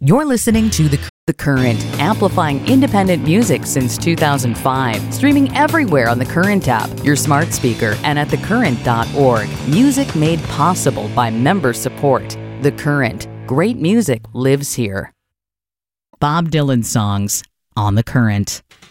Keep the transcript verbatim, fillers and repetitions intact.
You're listening to The, the Current, amplifying independent music since two thousand five. Streaming everywhere on The Current app, your smart speaker, and at the current dot org. Music made possible by member support. The Current. Great music lives here. Bob Dylan songs on The Current.